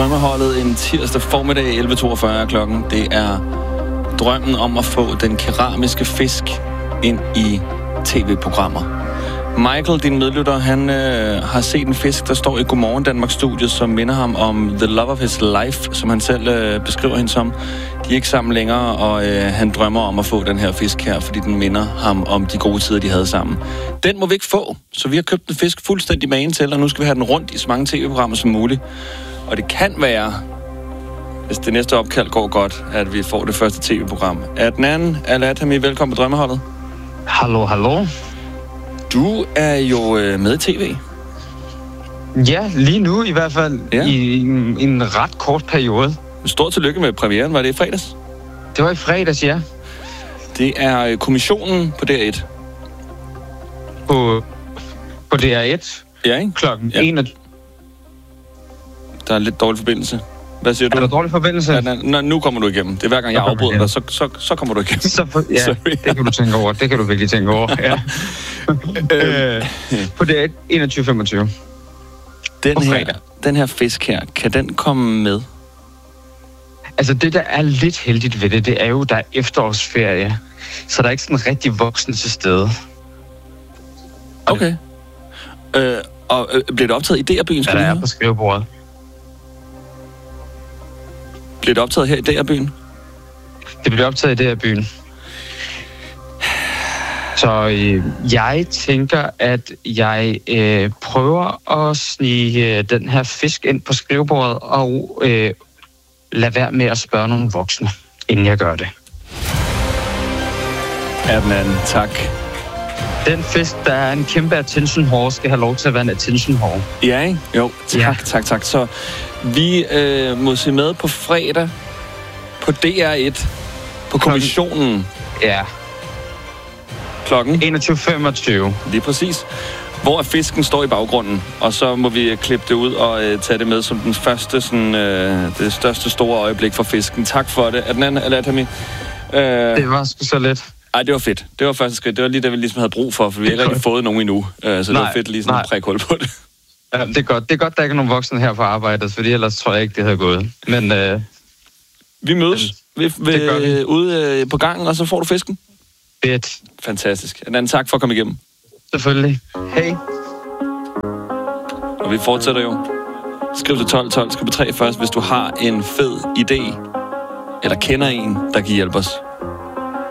Drømmeholdet en tirsdag formiddag 11.42 klokken. Det er drømmen om at få den keramiske fisk ind i tv-programmer. Michael, din medlytter, han har set en fisk, der står i Godmorgen Danmark-studiet, som minder ham om the love of his life, som han selv beskriver hende som. De er ikke sammen længere, og han drømmer om at få den her fisk her, fordi den minder ham om de gode tider, de havde sammen. Den må vi ikke få, så vi har købt en fisk fuldstændig magen til, og nu skal vi have den rundt i så mange tv-programmer som muligt. Og det kan være, hvis det næste opkald går godt, at vi får det første tv-program. Adnan Al-Atami, velkommen på Drømmeholdet. Hallo, hallo. Du er jo med i tv. Ja, lige nu i hvert fald. Ja. I en ret kort periode. Stort tillykke med premieren. Var det i fredags? Det var i fredags, ja. Det er Kommissionen på DR1. På DR1? Ja, ikke? Klokken 21. Der er lidt dårlig forbindelse. Hvad siger du? Er der dårlig forbindelse? Ja, nu kommer du igennem. Det er hver gang, jeg afbryder dig, så kommer du igennem. Ja, det kan du tænke over. Det kan du virkelig tænke over, ja. På det 21.25. Den her fisk her, kan den komme med? Altså, det der er lidt heldigt ved det er jo, der er efterårsferie. Så der er ikke sådan rigtig voksne til stede. Okay. Og bliver det optaget i DR-byen? Ja, der er på skrivebordet. Bliver det optaget her i DR-byen? Det bliver optaget i DR-byen. Så jeg tænker, at jeg prøver at snige den her fisk ind på skrivebordet og lade være med at spørge nogle voksne, inden jeg gør det. Adnan, tak. Den fisk, der er en kæmpe attention whore, skal have lov til at være en attention whore. Ja, ikke? Jo, tak. Så vi må se med på fredag på DR1 på Kommissionen. Ja. Klokken? 21.25. Lige præcis. Hvor fisken står i baggrunden, og så må vi klippe det ud og tage det med som den første, sådan, det største store øjeblik for fisken. Tak for det. Adnan Al-Atami. Det var sgu så let. Ej, det var fedt. Det var første skridt. Det var lige det, vi ligesom havde brug for vi har ikke rigtig fået nogen endnu. Så det var fedt lige sådan at prikke hul på det. Ja, det er godt. Det er godt, der ikke er nogen voksne her på arbejdet, fordi ellers tror jeg ikke, det havde gået. Men vi mødes ude på gangen, og så får du fisken. Fedt. Fantastisk. En anden tak for at komme igennem. Selvfølgelig. Hej. Og vi fortsætter jo. Skriv til 1212, skriv på 3 først, hvis du har en fed idé, eller kender en, der kan hjælpe os.